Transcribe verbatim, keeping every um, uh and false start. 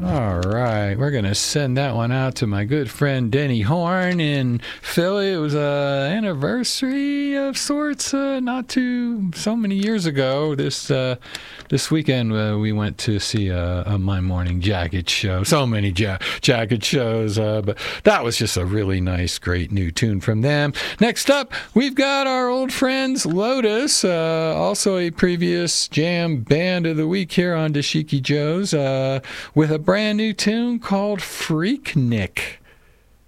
All right, we're going to send that one out to my good friend Denny Horn in Philly. It was an anniversary of sorts, uh, not too so many years ago. This uh, this weekend uh, we went to see a, a My Morning Jacket show. So many ja- jacket shows, uh, but that was just a really nice, great new tune from them. Next up, we've got our old friends Lotus, uh, also a previous Jam Band of the Week here on Dashiki Joe's, uh, with a brand new tune called Freaknik.